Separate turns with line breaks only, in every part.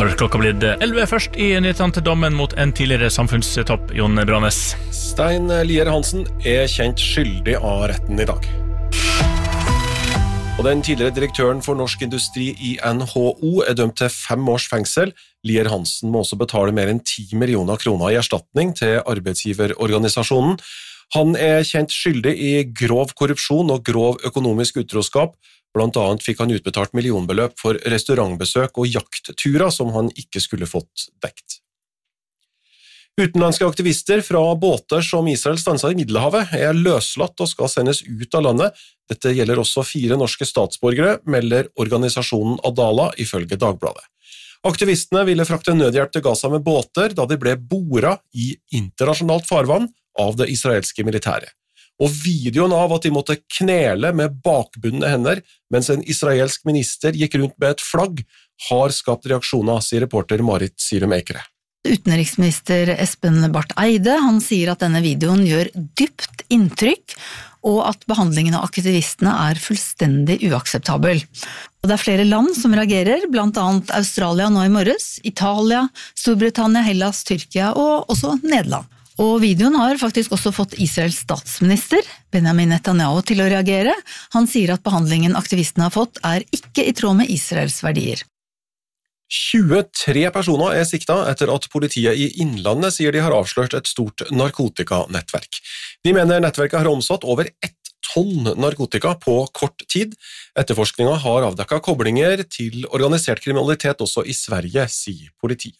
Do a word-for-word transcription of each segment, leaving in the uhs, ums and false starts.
har klokka blitt elleve først i nyhetene til dommen mot en tidligere samfunnstopp, Jon Branes.
Stein Lier Hansen er kjent skyldig av retten i dag. Og den tidligere direktøren for Norsk Industri i N H O er dømt til fem års fengsel. Lier Hansen må også betale mer enn ti millioner kroner i erstatning til arbeidsgiverorganisasjonen. Han er kjent skyldig i grov korrupsjon og grov økonomisk utroskap. Blant annet fikk han utbetalt millionbeløp for restaurantbesøk og jaktturer som han ikke skulle fått dekt. Utenlandske aktivister fra båter som Israel stanset i Middelhavet er løslatt og skal sendes ut av landet. Dette gjelder også fire norske statsborgere, melder organisasjonen Adala ifølge Dagbladet. Aktivistene ville frakte nødhjelp til Gaza med båter da de ble boret i internasjonalt farvann av det israelske militæret. Og videoen av at de måtte knele med bakbundne hender mens en israelsk minister gikk rundt med et flagg har skapt reaksjoner, sier reporter Marit Sirum Eikere.
Utenriksminister Espen Barth Eide, han sier at denne videoen gjør dypt inntrykk, og at behandlingen av aktivistene er fullstendig uakseptabel. Og det er flere land som reagerer, blant annet Australia nå i morges, Italia, Storbritannia, Hellas, Tyrkia og også Nederland. Og videoen har faktisk også fått Israels statsminister, Benjamin Netanyahu, til å reagere. Han sier at behandlingen aktivistene har fått er ikke i tråd med Israels verdier.
tjuetre personer er siktet etter at politiet i Innlandet sier de har avslørt et stort narkotikanettverk. De mener nettverket har omsatt over ett tonn narkotika på kort tid. Etterforskningen har avdekket koblinger til organisert kriminalitet også i Sverige, sier politiet.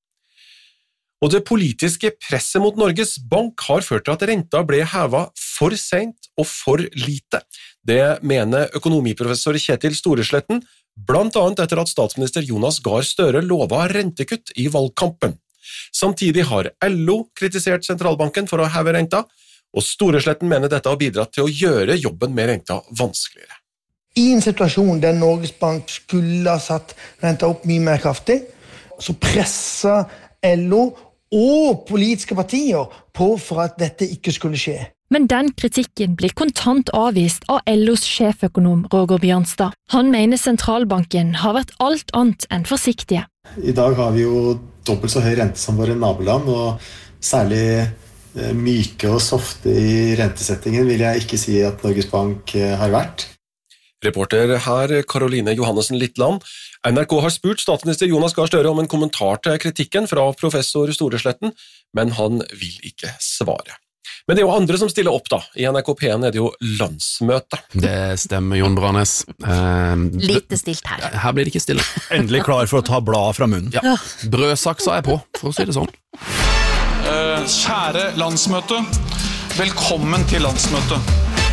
Og det politiske presset mot Norges Bank har ført til at renta ble hevet for sent og for lite. Det mener økonomiprofessor Kjetil Storesletten, blant annet etter at statsminister Jonas Gahr Støre lovet rentekutt i valgkampen. Samtidig har L O kritisert sentralbanken for å heve renta, og Storesletten mener dette har bidratt til å gjøre jobben med renta vanskeligere.
I en situasjon der Norges Bank skulle ha satt renta opp mye mer kraftig, så presser L O og politiske partier på for at dette ikke skulle skje.
Men den kritikken blir kontant avvist av L O's sjeføkonom Roger Bjørnstad. Han mener sentralbanken har vært alt annet enn forsiktige.
I dag har vi jo dobbelt så høy rente som våre naboland, og særlig myke og softe i rentesettingen vil jeg ikke si at Norges Bank har vært.
Reporter her, Karoline Johannessen Littland. N R K har spurt statsminister Jonas Gahr Støre om en kommentar til kritikken fra professor Storesletten, men han vil ikke svare. Men det er jo andre som stiller opp da. I N R K P en er det jo landsmøte.
Det stemmer, Jon Branes. Eh,
Lite stilt her.
Her blir det ikke stille.
Endelig klar for å ta blad fra munnen.
Ja, brødsaksa er på, for å si det sånn.
Eh, kjære landsmøte, velkommen til landsmøte.